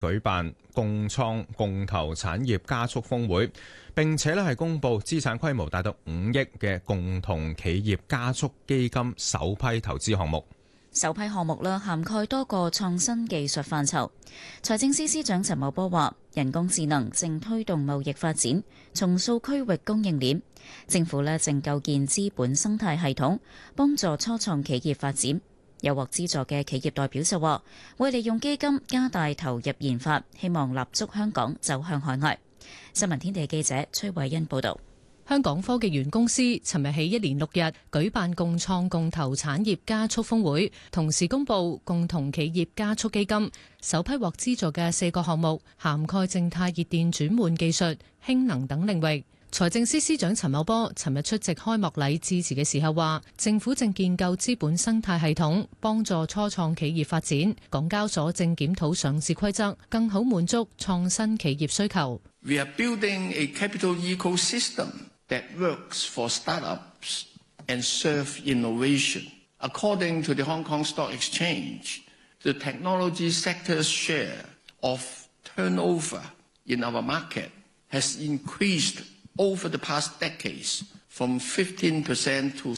舉辦共創共投產業加速峰會，並且係公布資產規模達到5億嘅共同企業加速基金首批投資項目。 首批項目涵蓋多個創新技術範疇。財政司司長陳茂波話：人工智能正推動貿易發展，重塑區域供應鏈。政府正構建資本生態系統，幫助初創企業發展。有獲資助嘅企業代表就話，會利用基金加大投入研發，希望立足香港走向海外。新聞天地記者崔慧欣報導。 香港科技園公司尋日起一連6日舉辦共創共投產業加速峰會，同時公布共同企業加速基金首批獲資助嘅4個項目，涵蓋靜態熱電轉換技術、氫能等領域。財政司司長陳茂波尋日出席開幕禮致辭嘅時候話，政府正建構資本生態系統，幫助初創企業發展。港交所正檢討上市規則，更好滿足創新企業需求。 We are building a capital ecosystem that works for startups and serve innovation. According to the Hong Kong Stock Exchange, the technology sector's share of turnover in our market has increased over the past decades from 15% to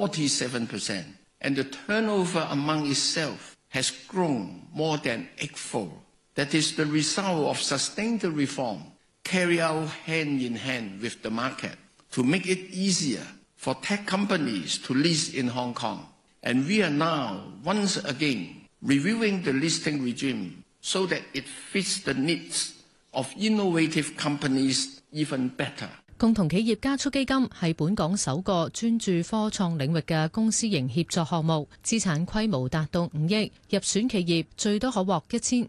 47%, and the turnover among itself has grown more than eightfold. That is the result of sustained reform carried out hand in hand with the market to make it easier for tech companies to list in Hong Kong. And we are now once again reviewing the listing regime so that it fits the needs of innovative companies even better. 共同企業加速基金係本港首個專注科創領域嘅公私營協作項目，資產規模達到5億，入選企業最多可獲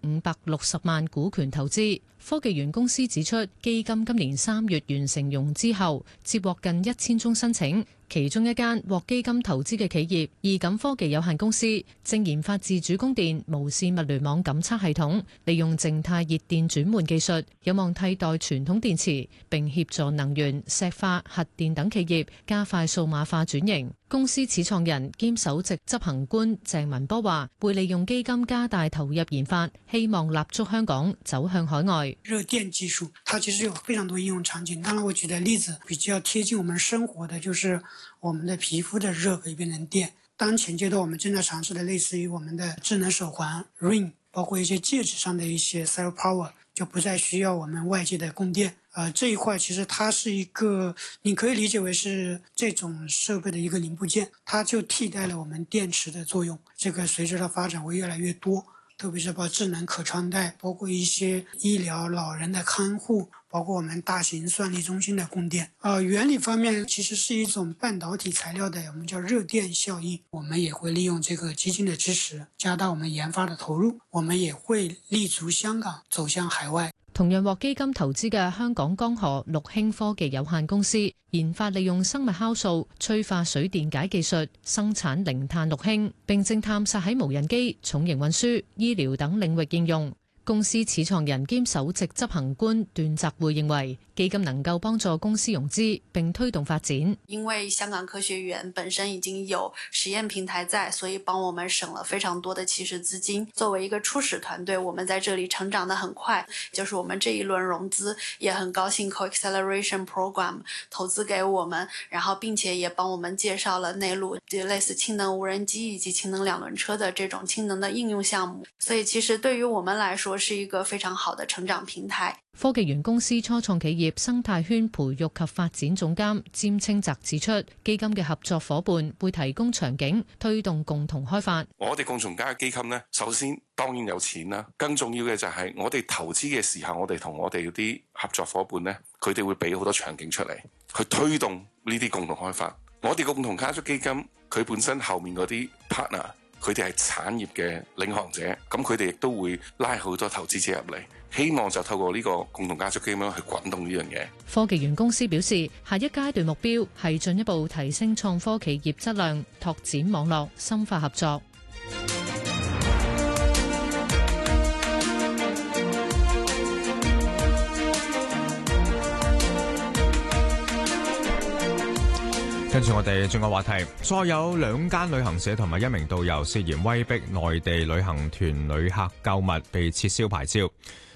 1560萬股權投資。科技園公司指出，基金今年3月完成融資後，接獲近1000宗申請，其中一間獲基金投資嘅企業義感科技有限公司正研發自主供電無線物聯網感測系統，利用靜態熱電轉換技術，有望替代傳統電池，並協助能源、石化、核電等企業加快數碼化轉型。公司始創人兼首席執行官鄭文波話，會利用基金加大投入研發，希望立足香港走向海外。 熱電技術它其實有非常多應用場景，當然我舉的例子比較貼近我們生活的，就是我們的皮膚的熱可以變成電。當前階段我們正在嘗試的類似於我們的智能手環 Ring， 包括一些戒指上的一些 Cell Power， 就不再需要我們外界的供電。這一塊其實它是一個，你可以理解為是這種設備的一個零部件，它就替代了我們電池的作用。這個隨着它發展會越來越多，特別是包括智能可穿戴，包括一些醫療老人的看護，包括我們大型算力中心的供電。原理方面其實是一種半導體材料的，我們叫熱電效應。我們也會利用這個基金的支持，加大我們研發的投入。我們也會立足香港，走向海外。 同樣獲基金投資嘅香港江河綠氫科技有限公司，研發利用生物酵素催化水電解技術生產零碳綠氫，並正探索喺無人機、重型運輸、醫療等領域應用。公司始創人兼首席執行官段澤會認為，基金能夠幫助公司融資並推動發展。 因為香港科學園本身已經有實驗平台在，所以幫我們省了非常多的起始資金。作為一個初始團隊，我們在這裡成長得很快，就是我們這一輪融資也很高興 Co-Acceleration Program 投資給我們，然後並且也幫我們介紹了內陸類似氫能無人機以及氫能兩輪車的這種氫能的應用項目。所以其實對於我們來說，是一個非常好的成長平台。 科技園公司初創企業生態圈培育及發展總監詹清澤指出，基金嘅合作夥伴會提供場景，推動共同開發。 我哋共同加基金呢，首先當然有錢啦，更重要嘅就係我哋投資嘅時候，我哋同我哋嗰啲合作夥伴呢，佢哋會俾好多場景出嚟，去推動呢啲共同開發。我哋共同加速基金，佢本身後面嗰啲 partner，佢哋係產業嘅領航者，咁佢哋亦都會拉好多投資者入嚟，希望就透過呢個共同加速基金去滾動呢樣嘢。 科技園公司表示，下一階段目標係進一步提升創科企業質量，拓展網絡，深化合作。 繼跟住我哋轉個話題，再有2間旅行社同埋1名導遊涉嫌威逼內地旅行團旅客購物，被撤銷牌照。